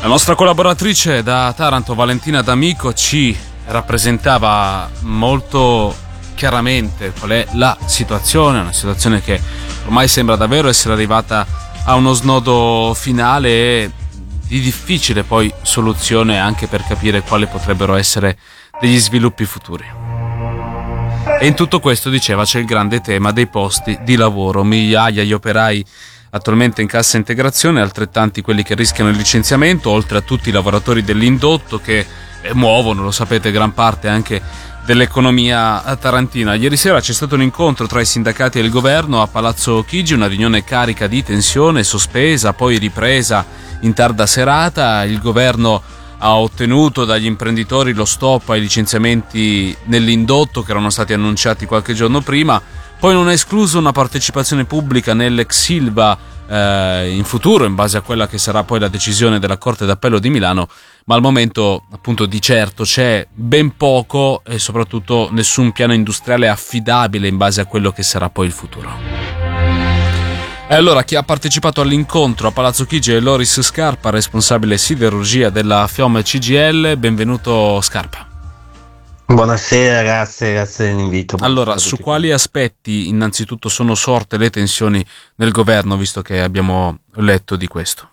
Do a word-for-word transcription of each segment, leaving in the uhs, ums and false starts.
La nostra collaboratrice da Taranto, Valentina D'Amico, ci rappresentava molto chiaramente qual è la situazione, una situazione che ormai sembra davvero essere arrivata a uno snodo finale e di difficile poi soluzione, anche per capire quali potrebbero essere degli sviluppi futuri. E in tutto questo, diceva, c'è il grande tema dei posti di lavoro, migliaia gli operai attualmente in cassa integrazione, altrettanti quelli che rischiano il licenziamento, oltre a tutti i lavoratori dell'indotto che muovono, lo sapete, gran parte anche dell'economia tarantina. Ieri sera c'è stato un incontro tra i sindacati e il governo a Palazzo Chigi, una riunione carica di tensione, sospesa, poi ripresa in tarda serata. Il governo ha ottenuto dagli imprenditori lo stop ai licenziamenti nell'indotto che erano stati annunciati qualche giorno prima. Poi non è escluso una partecipazione pubblica nell'ex Ilva eh, in futuro, in base a quella che sarà poi la decisione della Corte d'Appello di Milano, ma al momento appunto di certo c'è ben poco e soprattutto nessun piano industriale affidabile in base a quello che sarà poi il futuro. E allora chi ha partecipato all'incontro a Palazzo Chigi è Loris Scarpa, responsabile siderurgia della FIOM C G I L. Benvenuto Scarpa. Buonasera, grazie, grazie dell'invito. Allora, su quali aspetti innanzitutto sono sorte le tensioni nel governo, visto che abbiamo letto di questo?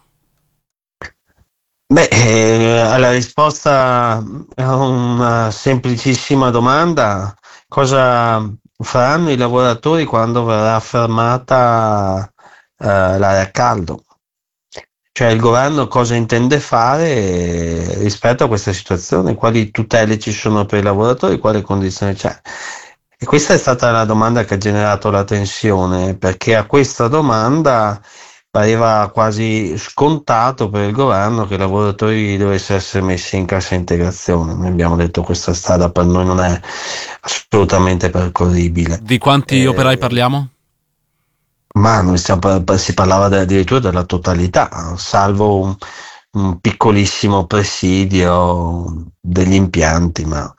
Beh, eh, la risposta a una semplicissima domanda: cosa faranno i lavoratori quando verrà fermata eh, l'area a caldo? Cioè, il governo cosa intende fare rispetto a questa situazione? Quali tutele ci sono per i lavoratori? Quali condizioni c'è? E questa è stata la domanda che ha generato la tensione, perché a questa domanda pareva quasi scontato per il governo che i lavoratori dovessero essere messi in cassa integrazione. Noi abbiamo detto che questa strada per noi non è assolutamente percorribile. Di quanti eh, operai parliamo? Ma noi stiamo, si parlava addirittura della totalità, salvo un, un piccolissimo presidio degli impianti, ma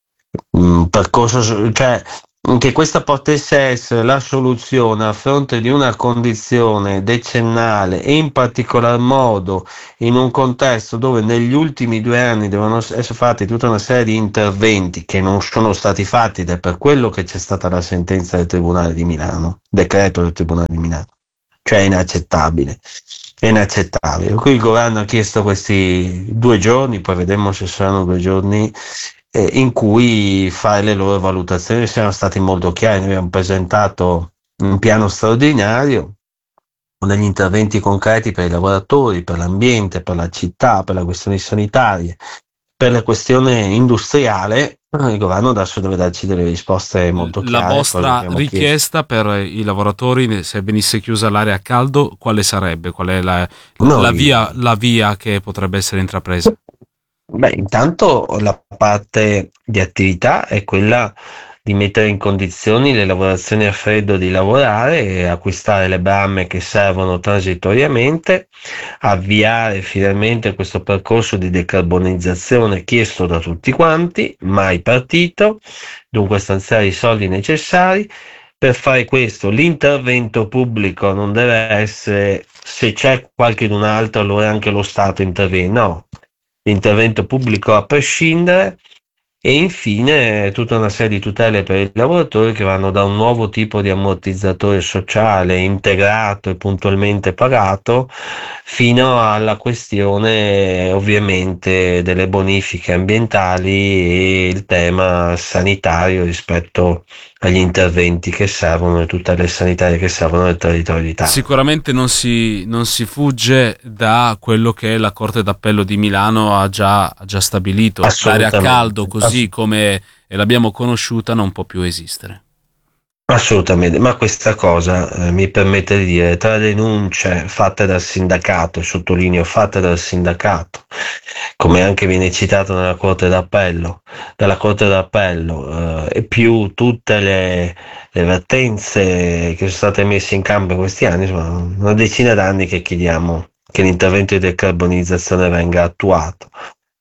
un percorso, cioè che questa potesse essere la soluzione a fronte di una condizione decennale e in particolar modo in un contesto dove negli ultimi due anni devono essere fatti tutta una serie di interventi che non sono stati fatti, ed è per quello che c'è stata la sentenza del Tribunale di Milano, decreto del Tribunale di Milano, cioè è inaccettabile. È inaccettabile. Qui il governo ha chiesto questi due giorni, poi vedremo se saranno due giorni eh, in cui fare le loro valutazioni. Siamo stati molto chiari, noi abbiamo presentato un piano straordinario con degli interventi concreti per i lavoratori, per l'ambiente, per la città, per le questioni sanitarie, per la questione industriale. Il governo adesso deve darci delle risposte molto chiare. La vostra richiesta chiesto. Per i lavoratori, se venisse chiusa l'area a caldo, quale sarebbe? Qual è la, Noi, la, via, la via che potrebbe essere intrapresa? Beh, intanto la parte di attività è quella di mettere in condizioni le lavorazioni a freddo di lavorare e acquistare le bramme che servono transitoriamente, avviare finalmente questo percorso di decarbonizzazione chiesto da tutti quanti, mai partito, dunque stanziare i soldi necessari. Per fare questo l'intervento pubblico non deve essere, se c'è qualcun altro allora anche lo Stato interviene, no, l'intervento pubblico a prescindere. E infine tutta una serie di tutele per i lavoratori che vanno da un nuovo tipo di ammortizzatore sociale integrato e puntualmente pagato fino alla questione ovviamente delle bonifiche ambientali e il tema sanitario rispetto agli interventi che servono e tutte le sanitarie che servono nel territorio d'Italia. Sicuramente non si, non si fugge da quello che la Corte d'Appello di Milano ha già, ha già stabilito. L'area a caldo, così come l'abbiamo conosciuta, non può più esistere. Assolutamente, ma questa cosa eh, mi permette di dire, tra denunce fatte dal sindacato, e sottolineo fatte dal sindacato, come anche viene citato nella Corte d'Appello, dalla Corte d'Appello, eh, e più tutte le, le vertenze che sono state messe in campo in questi anni, insomma, una decina d'anni che chiediamo che l'intervento di decarbonizzazione venga attuato.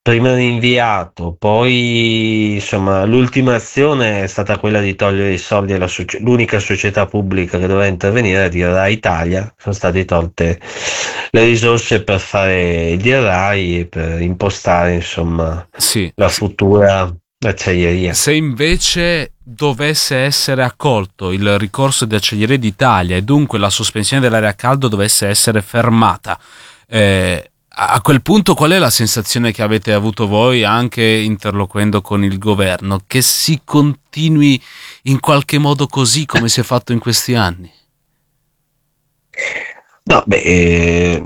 prima rinviato, poi insomma l'ultima azione è stata quella di togliere i soldi alla soci- l'unica società pubblica che doveva intervenire, di Rai Italia. Sono state tolte le risorse per fare il D R I e per impostare insomma Sì. la futura acciaieria. Se invece dovesse essere accolto il ricorso di Acciaierie d'Italia e dunque la sospensione dell'area a caldo dovesse essere fermata, eh, a quel punto qual è la sensazione che avete avuto voi anche interloquendo con il governo? Che si continui in qualche modo così come si è fatto in questi anni? No, beh, eh,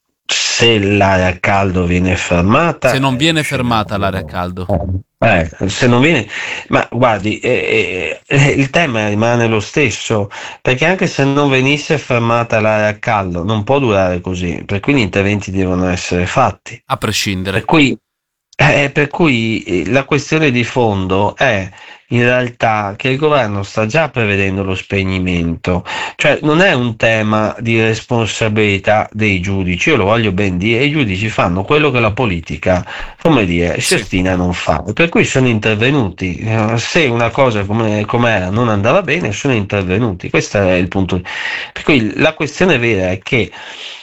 se l'area a caldo viene Se fermata, non è viene uno fermata l'area a scenario. caldo. Eh, se non viene, ma guardi, eh, eh, il tema rimane lo stesso, perché anche se non venisse fermata l'area a caldo, non può durare così, per cui gli interventi devono essere fatti. A Per prescindere. cui, eh, per cui eh, la questione di fondo è in realtà che il governo sta già prevedendo lo spegnimento, cioè non è un tema di responsabilità dei giudici, io lo voglio ben dire, i giudici fanno quello che la politica, come dire, si Sì. ostina a non fare, per cui sono intervenuti. Eh, se una cosa come com'era non andava bene, sono intervenuti, questo è il punto. Per cui la questione vera è che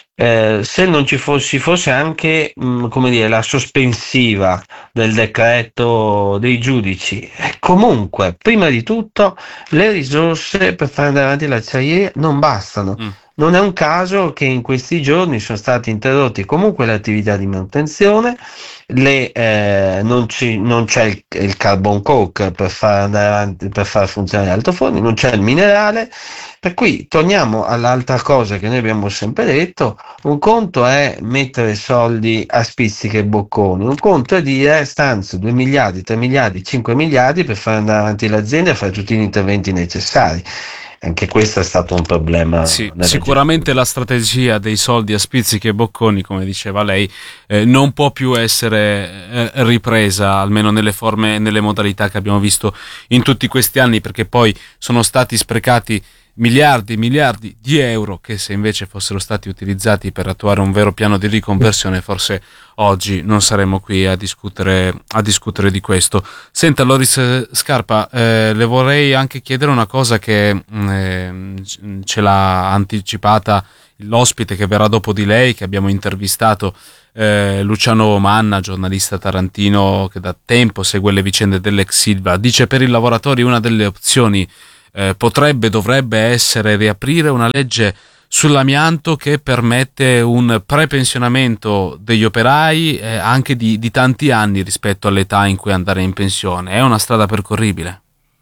eh, se non ci fosse, fosse anche mh, come dire, la sospensiva del decreto dei giudici, eh, comunque, prima di tutto, le risorse per fare andare avanti l'acciaieria non bastano. Mm. Non è un caso che in questi giorni sono stati interrotti comunque le attività di manutenzione, le, eh, non, ci- non c'è il, il carbon coke per far andare avanti, per far funzionare gli altoforni, non c'è il minerale, per cui torniamo all'altra cosa che noi abbiamo sempre detto: un conto è mettere soldi a spizzichi e bocconi, un conto è dire stanzio due miliardi, tre miliardi, cinque miliardi per far andare avanti l'azienda e fare tutti gli interventi necessari. Anche questo è stato un problema Sì, nella sicuramente gestione. la strategia dei soldi a spizzichi e bocconi, come diceva lei, eh, non può più essere eh, ripresa, almeno nelle forme e nelle modalità che abbiamo visto in tutti questi anni, perché poi sono stati sprecati miliardi e miliardi di euro che, se invece fossero stati utilizzati per attuare un vero piano di riconversione, forse oggi non saremmo qui a discutere, a discutere di questo. Senta, Loris Scarpa, eh, le vorrei anche chiedere una cosa che mh, eh, ce l'ha anticipata l'ospite che verrà dopo di lei, che abbiamo intervistato, eh, Luciano Manna, giornalista tarantino che da tempo segue le vicende dell'ex Silva. Dice: per i lavoratori una delle opzioni eh, potrebbe, dovrebbe essere riaprire una legge sull'amianto che permette un prepensionamento degli operai eh, anche di, di tanti anni rispetto all'età in cui andare in pensione. È una strada percorribile?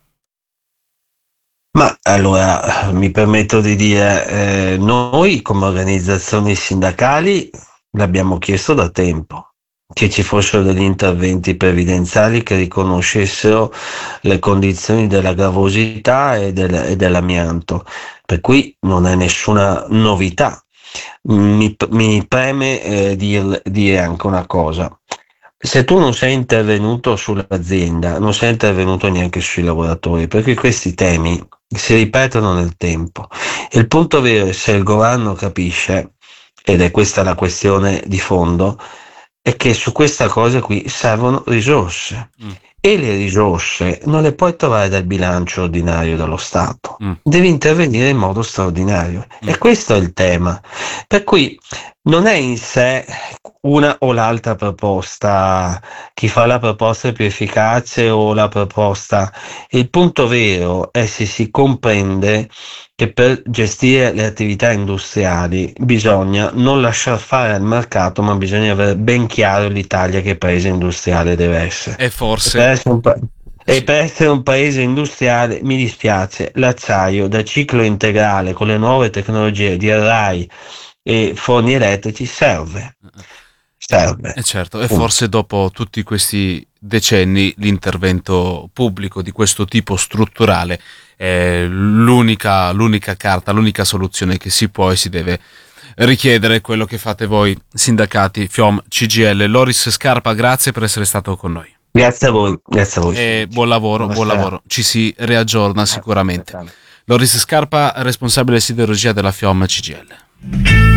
Ma allora mi permetto di dire, eh, noi come organizzazioni sindacali l'abbiamo chiesto da tempo, che ci fossero degli interventi previdenziali che riconoscessero le condizioni della gravosità e, del- e dell'amianto, per cui non è nessuna novità. Mi, mi preme eh, dir- dire anche una cosa. Se tu non sei intervenuto sull'azienda, non sei intervenuto neanche sui lavoratori, perché questi temi si ripetono nel tempo. Il punto vero è se il governo capisce, ed è questa la questione di fondo, è che su questa cosa qui servono risorse. Mm, E le risorse non le puoi trovare dal bilancio ordinario dello Stato, mm, devi intervenire in modo straordinario. mm. E questo è il tema. Per cui non è in sé una o l'altra proposta, chi fa la proposta è più efficace o la proposta. Il punto vero è se si comprende che per gestire le attività industriali bisogna non lasciar fare al mercato, ma bisogna avere ben chiaro l'Italia che paese industriale deve essere. E E forse per essere un, pa- e sì. per essere un paese industriale, mi dispiace, l'acciaio da ciclo integrale con le nuove tecnologie di array e forni elettrici serve, serve. E certo, e Punto. forse dopo tutti questi decenni l'intervento pubblico di questo tipo strutturale è l'unica, l'unica carta, l'unica soluzione che si può e si deve richiedere, quello che fate voi sindacati FIOM C G I L. Loris Scarpa, grazie per essere stato con noi. Grazie a voi, grazie a voi. E buon lavoro, buon Buonasera. lavoro. Ci si riaggiorna Eh, sicuramente. aspettame. Loris Scarpa, responsabile siderurgia della FIOM C G I L.